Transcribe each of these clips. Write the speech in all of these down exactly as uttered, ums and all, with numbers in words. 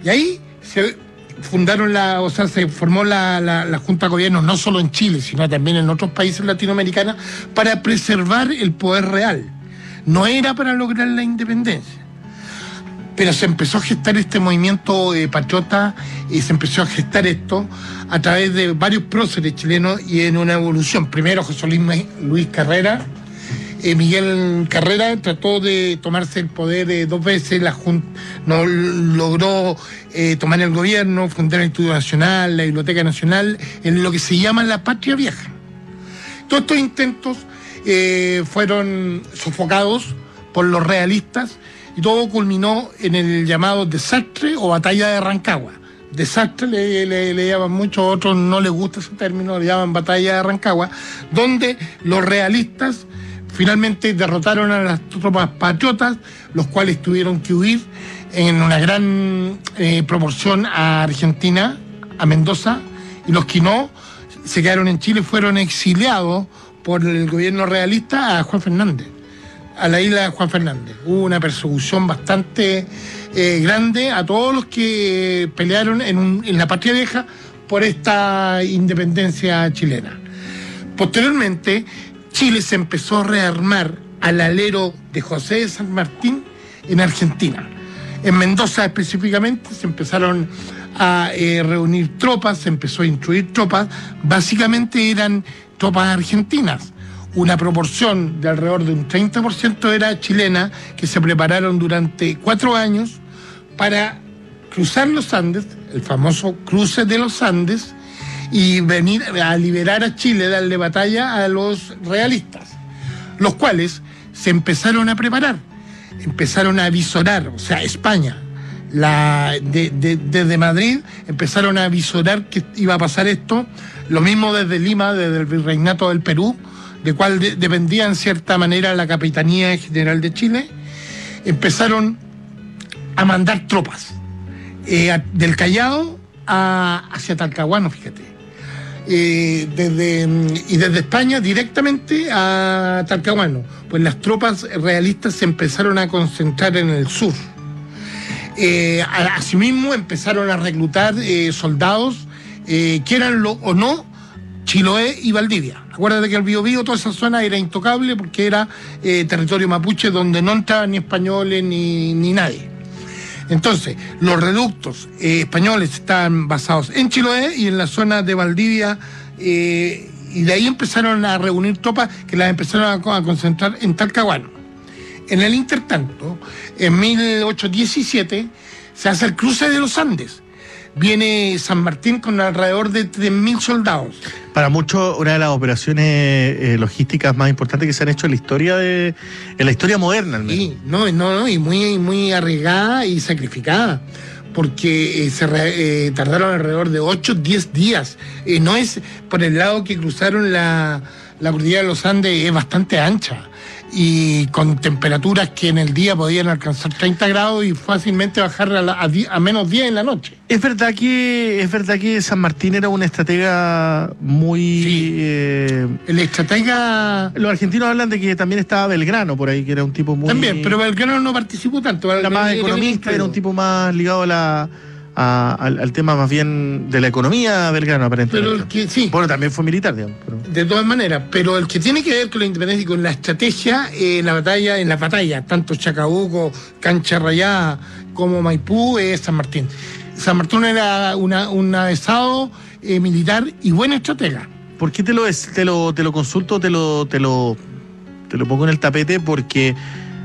Y ahí se fundaron la, o sea, se formó la, la, la Junta de Gobierno, no solo en Chile, sino también en otros países latinoamericanos, para preservar el poder real. No era para lograr la independencia. Pero se empezó a gestar este movimiento eh, patriota y se empezó a gestar esto a través de varios próceres chilenos y en una evolución. Primero José Luis, Luis Carrera, eh, Miguel Carrera trató de tomarse el poder eh, dos veces, la Junta no logró eh, tomar el gobierno, fundar el Instituto Nacional, la Biblioteca Nacional, en lo que se llama la Patria Vieja. Todos estos intentos eh, fueron sofocados por los realistas, y todo culminó en el llamado desastre o batalla de Rancagua. Desastre le, le, le llaman mucho, a otros no les gusta ese término, le llaman batalla de Rancagua, donde los realistas finalmente derrotaron a las tropas patriotas, los cuales tuvieron que huir en una gran eh, proporción a Argentina, a Mendoza, y los que no se quedaron en Chile fueron exiliados por el gobierno realista a Juan Fernández, a la isla de Juan Fernández. Hubo una persecución bastante eh, grande a todos los que pelearon en, un, en la Patria Vieja por esta independencia chilena. Posteriormente, Chile se empezó a rearmar al alero de José de San Martín en Argentina. En Mendoza específicamente se empezaron a eh, reunir tropas, se empezó a instruir tropas, básicamente eran tropas argentinas. Una proporción de alrededor de un treinta por ciento era chilena, que se prepararon durante cuatro años para cruzar los Andes, el famoso cruce de los Andes, y venir a liberar a Chile, darle batalla a los realistas, los cuales se empezaron a preparar, empezaron a visorar, o sea, España, la, de, de, desde Madrid, empezaron a visorar que iba a pasar esto, lo mismo desde Lima, desde el Virreinato del Perú, de cual de, dependía en cierta manera la Capitanía General de Chile, empezaron a mandar tropas eh, a, del Callao a, hacia Talcahuano, fíjate, eh, desde, y desde España directamente a Talcahuano, pues las tropas realistas se empezaron a concentrar en el sur. Eh, asimismo empezaron a reclutar eh, soldados, eh, quieran lo o no, Chiloé y Valdivia. Acuérdate que el Biobío, toda esa zona era intocable porque era eh, territorio mapuche donde no entraban ni españoles ni, ni nadie. Entonces, los reductos eh, españoles estaban basados en Chiloé y en la zona de Valdivia, eh, y de ahí empezaron a reunir tropas que las empezaron a, a concentrar en Talcahuano. En el intertanto, en mil ochocientos diecisiete se hace el cruce de los Andes. Viene San Martín con alrededor de tres mil soldados. Para muchos, una de las operaciones eh, logísticas más importantes que se han hecho en la historia de en la historia moderna, al menos. Sí, no, no, no, y muy, muy arriesgada y sacrificada, porque eh, se re, eh, tardaron alrededor de ocho, diez días. Eh, no es por el lado que cruzaron la, la cordillera de los Andes, es bastante ancha, y con temperaturas que en el día podían alcanzar treinta grados y fácilmente bajar a, la, a, a menos diez en la noche. Es verdad que es verdad que San Martín era un estratega muy... Sí. Eh, el estratega... Los argentinos hablan de que también estaba Belgrano por ahí, que era un tipo muy... También, pero Belgrano no participó tanto. Era más economista, era un tipo más ligado a la... A, al, al tema más bien de la economía Belgrano, aparentemente. Pero el que, sí. Bueno, también fue militar, digamos. Pero... De todas maneras, pero el que tiene que ver con la independencia y con la estrategia eh, en la batalla, en las batallas, tanto Chacabuco, Cancha Rayada como Maipú, es San Martín. San Martín era una, un avesado eh, militar y buen estratega. ¿Por qué te lo, te lo, te lo consulto, te lo, te lo, te lo pongo en el tapete? Porque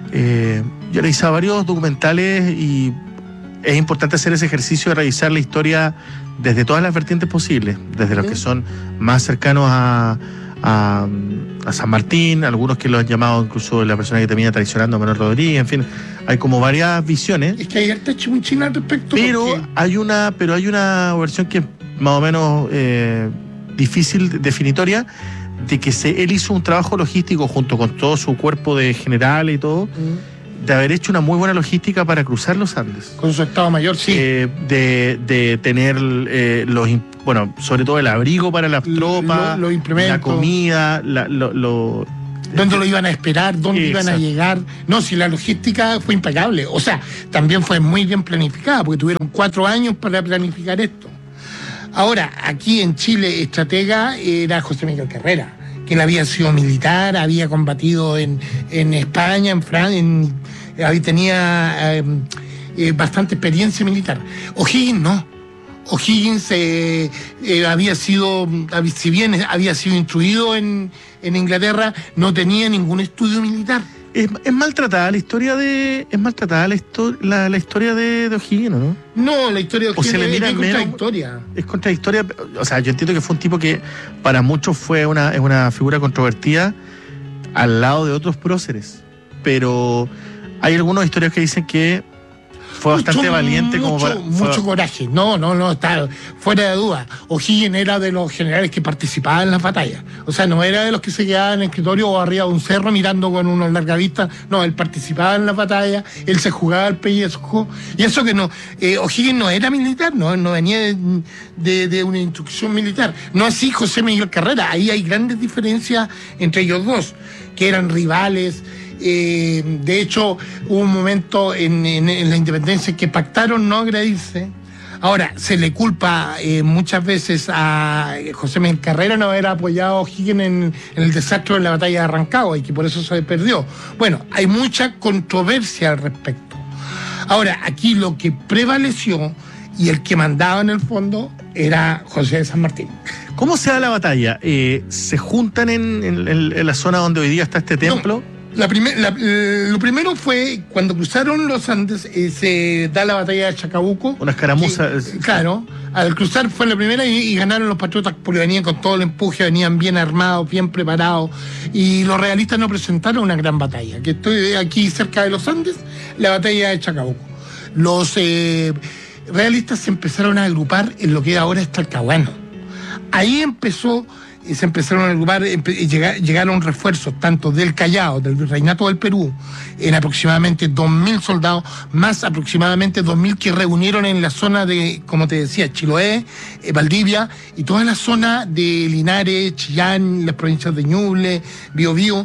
eh, yo le hice a varios documentales y es importante hacer ese ejercicio de revisar la historia desde todas las vertientes posibles, desde los que son más cercanos a, a, a San Martín, algunos que lo han llamado incluso la persona que termina traicionando a Manuel Rodríguez, en fin, hay como varias visiones. Es que hay harta chimunchina al respecto. Pero porque... hay una, pero hay una versión que es más o menos eh, difícil, definitoria, de que se, él hizo un trabajo logístico junto con todo su cuerpo de general y todo, mm. de haber hecho una muy buena logística para cruzar los Andes. Con su Estado Mayor, sí. Eh, de, de tener eh, los, bueno, sobre todo el abrigo para las tropas, lo, lo la comida, la, lo, lo, ¿Dónde lo iban a esperar? ¿Dónde Exacto. iban a llegar? No, si la logística fue impecable. O sea, también fue muy bien planificada, porque tuvieron cuatro años para planificar esto. Ahora, aquí en Chile, estratega era José Miguel Carrera, que él había sido militar, había combatido en, en España, en Francia, en, tenía eh, eh, bastante experiencia militar. O'Higgins no. O'Higgins eh, eh, había sido, si bien había sido instruido en, en Inglaterra, no tenía ningún estudio militar. Es, es maltratada la historia de. Es maltratada la, histo- la, la historia de, de O'Higgins, ¿no? No, la historia de O'Higgins se le mira es, es menos, contradictoria. Es contradictoria. O sea, yo entiendo que fue un tipo que para muchos fue una, es una figura controvertida al lado de otros próceres. Pero hay algunas historias que dicen que fue mucho, bastante valiente mucho, como para, mucho fue... coraje. No, no, no, está fuera de duda. O'Higgins era de los generales que participaban en las batallas. O sea, no era de los que se quedaban en el escritorio o arriba de un cerro mirando con unos largavistas. No, él participaba en las batallas, él se jugaba al pellejo. Y eso que no, eh, O'Higgins no era militar, no, no venía de, de, de una instrucción militar. No así José Miguel Carrera. Ahí hay grandes diferencias entre ellos dos, que eran rivales. Eh, de hecho, hubo un momento en, en, en la independencia que pactaron no agredirse. Ahora, se le culpa eh, muchas veces a José Miguel Carrera no haber apoyado a O'Higgins en, en el desastre de la batalla de Rancagua y que por eso se perdió. Bueno, hay mucha controversia al respecto. Ahora, aquí lo que prevaleció y el que mandaba en el fondo era José de San Martín. ¿Cómo se da la batalla? Eh, ¿Se juntan en, en, en la zona donde hoy día está este templo? No. La primer, la, lo primero fue cuando cruzaron los Andes, eh, se da la batalla de Chacabuco. Una escaramuza. Que, claro, al cruzar fue la primera y, y ganaron los patriotas porque venían con todo el empuje, venían bien armados, bien preparados. Y los realistas no presentaron una gran batalla. Que estoy aquí cerca de los Andes, la batalla de Chacabuco. Los eh, realistas se empezaron a agrupar en lo que ahora es Talcahuano. Ahí empezó. Y se empezaron a agrupar, llegaron refuerzos tanto del Callao, del Virreinato del Perú, en aproximadamente dos mil soldados, más aproximadamente dos mil que reunieron en la zona de, como te decía, Chiloé, eh, Valdivia, y toda la zona de Linares, Chillán, las provincias de Ñuble, Biobío,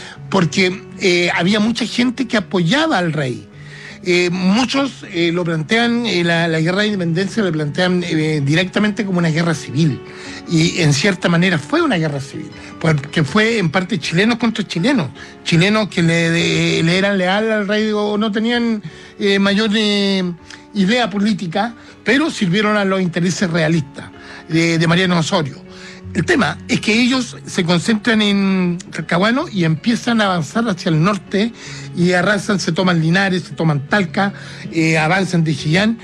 porque eh, había mucha gente que apoyaba al rey. Eh, muchos eh, lo plantean, eh, la, la guerra de independencia lo plantean eh, directamente como una guerra civil. Y en cierta manera fue una guerra civil, porque fue en parte chilenos contra chilenos. Chilenos que le, de, le eran leales al rey o no tenían eh, mayor eh, idea política, pero sirvieron a los intereses realistas de, de Mariano Osorio. El tema es que ellos se concentran en Talcahuano y empiezan a avanzar hacia el norte y arrasan, se toman Linares, se toman Talca, eh, avanzan de Chillán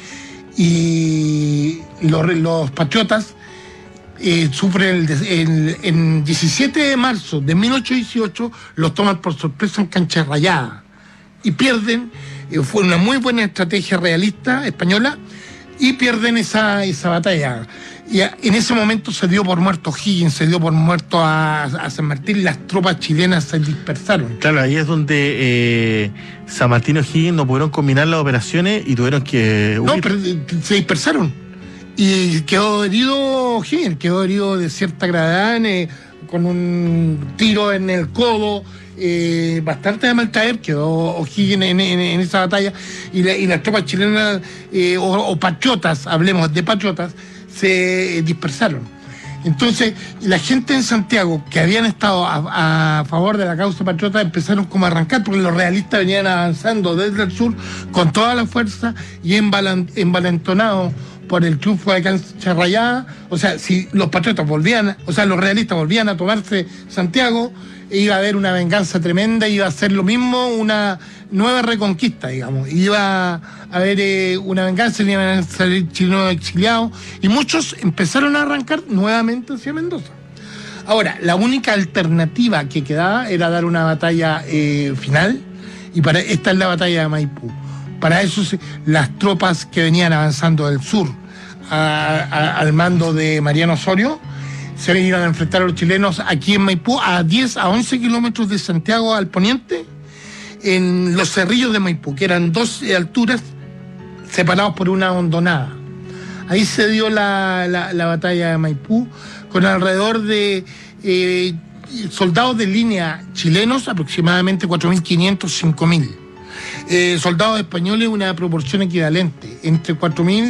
y los, los patriotas eh, sufren el, el, el diecisiete de marzo de mil ochocientos dieciocho, los toman por sorpresa en Cancha Rayada y pierden, eh, fue una muy buena estrategia realista española y pierden esa, esa batalla. Y en ese momento se dio por muerto O'Higgins, se dio por muerto a, a San Martín, las tropas chilenas se dispersaron. Claro, ahí es donde eh, San Martín y O'Higgins no pudieron combinar las operaciones y tuvieron que huir. No, pero se dispersaron. Y quedó herido O'Higgins, quedó herido de cierta gravedad, eh, con un tiro en el codo, eh, bastante de mal traer, quedó O'Higgins en, en, en esa batalla. Y, la, y las tropas chilenas, eh, o, o patriotas, hablemos de patriotas, se dispersaron. Entonces, la gente en Santiago que habían estado a, a favor de la causa patriota empezaron como a arrancar, porque los realistas venían avanzando desde el sur con toda la fuerza y envalentonados por el triunfo de Cancha Rayada. O sea, si los patriotas volvían, o sea, los realistas volvían a tomarse Santiago, iba a haber una venganza tremenda, iba a ser lo mismo, una nueva reconquista, digamos. Iba a haber eh, una venganza, iban a salir chilenos exiliados, y muchos empezaron a arrancar nuevamente hacia Mendoza. Ahora, la única alternativa que quedaba era dar una batalla eh, final, y para esta es la batalla de Maipú. Para eso se, las tropas que venían avanzando del sur a, a, al mando de Mariano Osorio se iban a enfrentar a los chilenos aquí en Maipú, a diez a once kilómetros de Santiago al poniente, en los cerrillos de Maipú, que eran dos alturas separados por una hondonada. Ahí se dio la, la, la batalla de Maipú, con alrededor de eh, soldados de línea chilenos, aproximadamente cuatro mil quinientos, cinco mil. Eh, soldados españoles, una proporción equivalente, entre cuatro mil